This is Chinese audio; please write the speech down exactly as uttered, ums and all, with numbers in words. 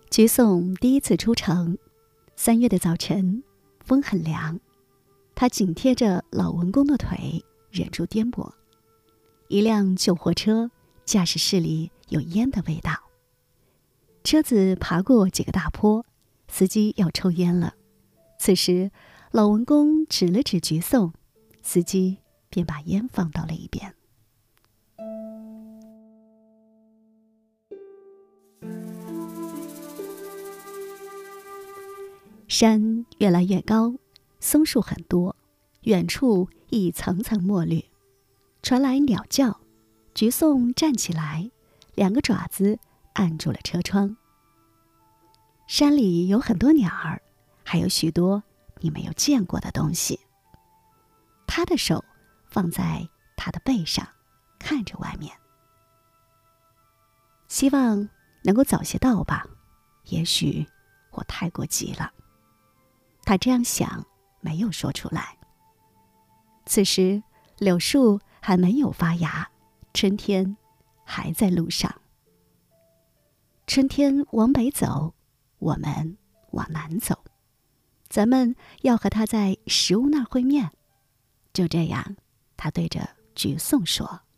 菊颂第一次出城，三月的早晨，风很凉，他紧贴着老文公的腿，忍住颠簸。一辆救火车，驾驶室里有烟的味道。车子爬过几个大坡，司机要抽烟了。此时，老文公指了指菊颂，司机便把烟放到了一边。山越来越高，松树很多，远处已层层墨绿，传来鸟叫。菊颂站起来，两个爪子按住了车窗。山里有很多鸟儿，还有许多你没有见过的东西。他的手放在他的背上，看着外面。希望能够早些到吧，也许我太过急了。他这样想，没有说出来。此时，柳树还没有发芽，春天还在路上。春天往北走，我们往南走。咱们要和他在石屋那儿会面。就这样，他对着菊颂说。